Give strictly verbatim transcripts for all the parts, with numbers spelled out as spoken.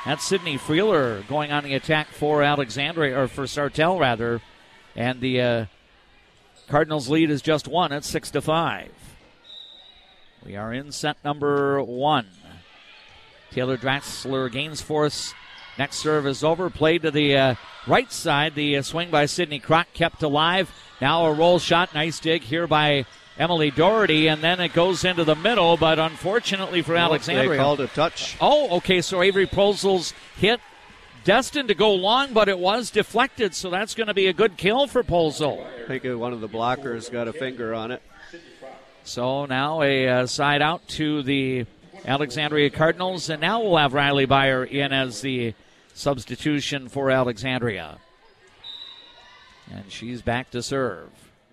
That's Sydney Freeler going on the attack for Alexandria, or for Sartell, rather. And the uh, Cardinals' lead is just one at six to five. We are in set number one. Taylor Draxler gains force. Next serve is over. Played to the uh, right side. The uh, swing by Sydney Kroc kept alive. Now a roll shot. Nice dig here by Emily Doherty, and then it goes into the middle, but unfortunately for well, Alexandria. They called a touch. Oh, okay, so Avery Posel's hit destined to go long, but it was deflected, so that's going to be a good kill for Posel. I think one of the blockers got a finger on it. So now a uh, side out to the Alexandria Cardinals, and now we'll have Riley Beyer in as the substitution for Alexandria. And she's back to serve.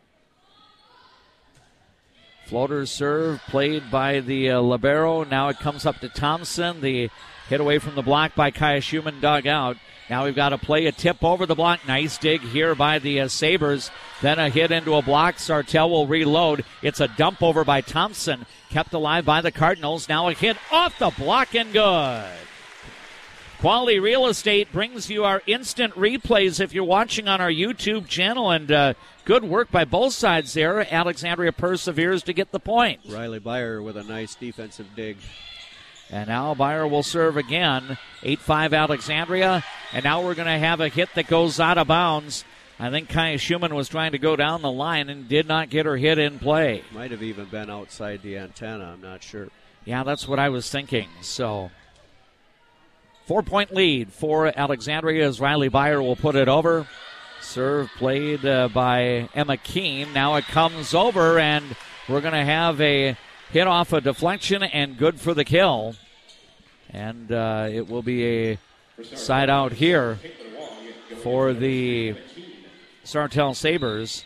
Floater serve played by the uh, libero. Now it comes up to Thompson. The hit away from the block by Kaya Schumann dug out. Now we've got to play a tip over the block. Nice dig here by the uh, Sabres. Then a hit into a block. Sartell will reload. It's a dump over by Thompson. Kept alive by the Cardinals. Now a hit off the block and good. Quality Real Estate brings you our instant replays if you're watching on our YouTube channel, and uh, good work by both sides there. Alexandria perseveres to get the point. Riley Beyer with a nice defensive dig. And now Beyer will serve again. eight five Alexandria, and now we're going to have a hit that goes out of bounds. I think Kaya Schumann was trying to go down the line and did not get her hit in play. Might have even been outside the antenna, I'm not sure. Yeah, that's what I was thinking, so... Four-point lead for Alexandria as Riley Beyer will put it over. Serve played uh, by Emma Keene. Now it comes over, and we're going to have a hit off a deflection and good for the kill. And uh, it will be a side out here for the Sartell Sabres.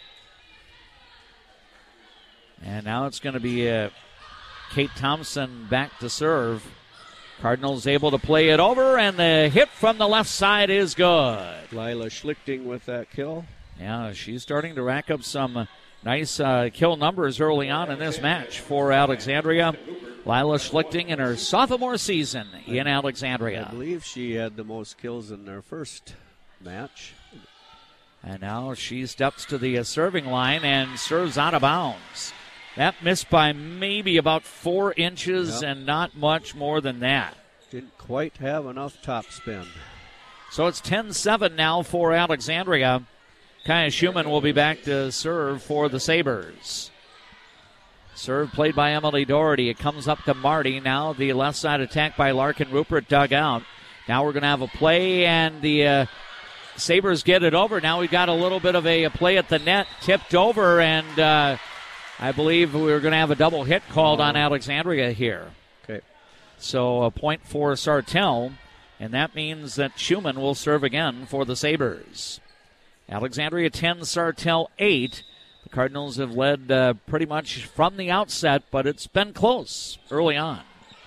And now it's going to be uh, Kate Thompson back to serve. Cardinals able to play it over, and the hit from the left side is good. Lila Schlichting with that kill. Yeah, she's starting to rack up some nice uh, kill numbers early on in this match for Alexandria. Lila Schlichting in her sophomore season in Alexandria. I believe she had the most kills in their first match. And now she steps to the uh, serving line and serves out of bounds. That missed by maybe about four inches yep. and not much more than that. Didn't quite have enough top spin. So it's ten seven now for Alexandria. Kaya Schumann will be back to serve for the Sabres. Serve played by Emily Doherty. It comes up to Marty. Now the left side attack by Larkin Rupert dug out. Now we're going to have a play, and the uh, Sabres get it over. Now we've got a little bit of a, a play at the net, tipped over, and... Uh, I believe we're going to have a double hit called on Alexandria here. Okay. So a point for Sartell, and that means that Schumann will serve again for the Sabres. Alexandria ten, Sartell eight. The Cardinals have led uh, pretty much from the outset, but it's been close early on.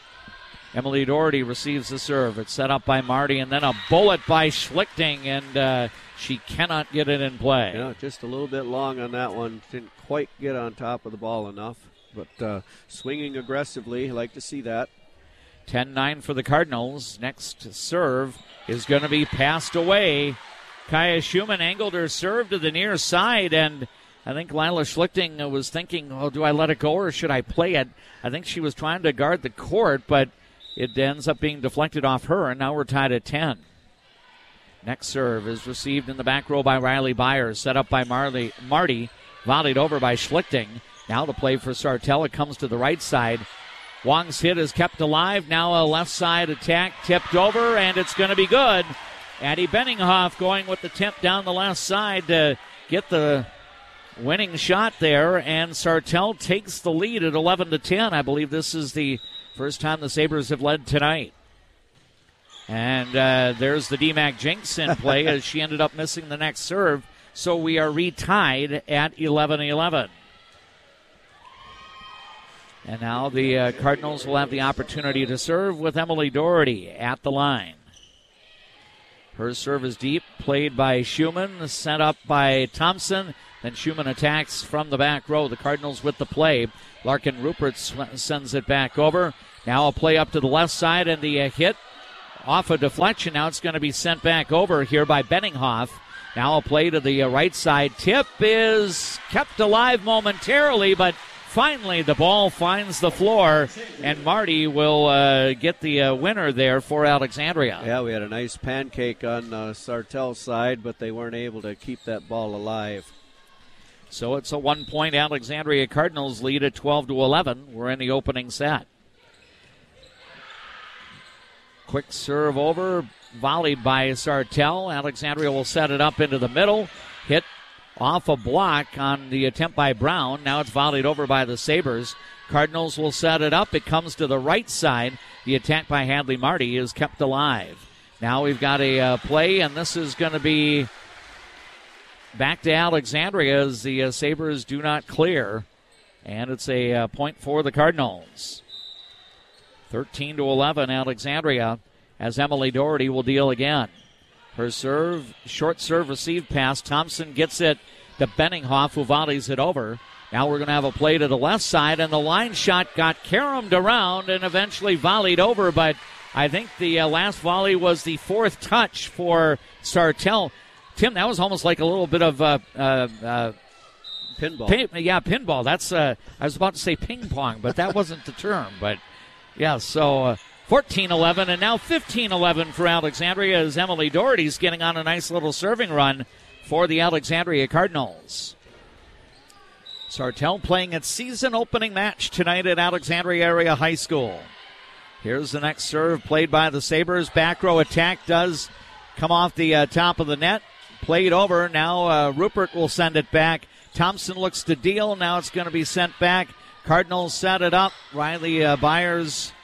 Emily Doherty receives the serve. It's set up by Marty, and then a bullet by Schlichting, and uh, she cannot get it in play. Yeah, just a little bit long on that one. Didn't quite get on top of the ball enough, but uh, swinging aggressively. Like to see that. ten nine for the Cardinals. Next serve is going to be passed away. Kaya Schumann angled her serve to the near side, and I think Lila Schlichting was thinking, oh, do I let it go or should I play it? I think she was trying to guard the court, but it ends up being deflected off her, and now we're tied at ten. Next serve is received in the back row by Riley Beyer, set up by Marley, Marty, volleyed over by Schlichting. Now to play for Sartell. It comes to the right side. Wong's hit is kept alive. Now a left side attack tipped over, and it's going to be good. Addie Benninghoff going with the tip down the left side to get the winning shot there, and Sartell takes the lead at eleven to ten. I believe this is the first time the Sabres have led tonight. And uh, there's the D Mac Jinx in play as she ended up missing the next serve. So we are retied at eleven eleven. And now the uh, Cardinals will have the opportunity to serve with Emily Doherty at the line. Her serve is deep, played by Schumann, sent up by Thompson. Then Schumann attacks from the back row. The Cardinals with the play. Larkin Rupert sw- sends it back over. Now a play up to the left side, and the uh, hit off a deflection. Now it's going to be sent back over here by Benninghoff. Now a play to the uh, right side. Tip is kept alive momentarily, but finally the ball finds the floor, and Marty will uh, get the uh, winner there for Alexandria. Yeah, we had a nice pancake on uh, Sartell's side, but they weren't able to keep that ball alive. So it's a one-point Alexandria Cardinals lead at twelve to eleven. We're in the opening set. Quick serve over, volleyed by Sartell. Alexandria will set it up into the middle. Hit off a block on the attempt by Brown. Now it's volleyed over by the Sabres. Cardinals will set it up. It comes to the right side. The attack by Hadley Marty is kept alive. Now we've got a uh, play, and this is going to be back to Alexandria as the uh, Sabres do not clear. And it's a uh, point for the Cardinals. thirteen to eleven, Alexandria, as Emily Doherty will deal again. Her serve, short serve received pass. Thompson gets it to Benninghoff, who volleys it over. Now we're going to have a play to the left side, and the line shot got caromed around and eventually volleyed over, but I think the uh, last volley was the fourth touch for Sartell. Tim, that was almost like a little bit of uh, uh, uh, pinball. Pin, yeah, pinball. That's uh, I was about to say ping pong, but that wasn't the term. But yeah, so uh, fourteen eleven and now fifteen eleven for Alexandria as Emily Doherty's getting on a nice little serving run for the Alexandria Cardinals. Sartell playing its season opening match tonight at Alexandria Area High School. Here's the next serve played by the Sabres. Back row attack does come off the uh, top of the net. Played over. Now uh, Rupert will send it back. Thompson looks to deal. Now it's going to be sent back. Cardinals set it up. Riley uh, Byers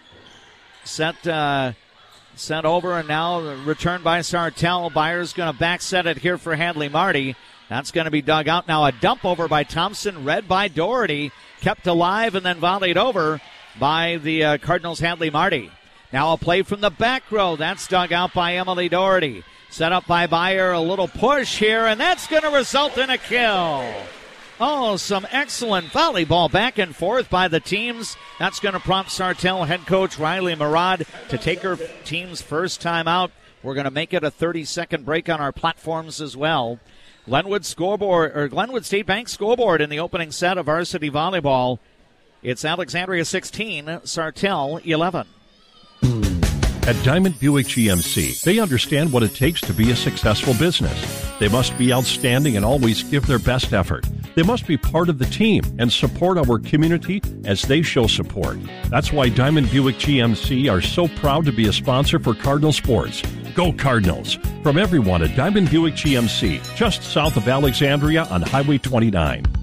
set, uh, sent over, and now returned by Sartell. Byers going to back set it here for Hadley Marty. That's going to be dug out. Now a dump over by Thompson, read by Doherty, kept alive and then volleyed over by the uh, Cardinals' Hadley Marty. Now a play from the back row. That's dug out by Emily Doherty. Set up by Byer. A little push here, and that's going to result in a kill. Oh, some excellent volleyball back and forth by the teams. That's going to prompt Sartell head coach Riley Murad to take her team's first time out. We're going to make it a thirty-second break on our platforms as well. Glenwood scoreboard or Glenwood State Bank scoreboard in the opening set of varsity volleyball. It's Alexandria sixteen, Sartell eleven. At Diamond Buick G M C, they understand what it takes to be a successful business. They must be outstanding and always give their best effort. They must be part of the team and support our community as they show support. That's why Diamond Buick G M C are so proud to be a sponsor for Cardinal Sports. Go Cardinals! From everyone at Diamond Buick G M C, just south of Alexandria on Highway twenty-nine.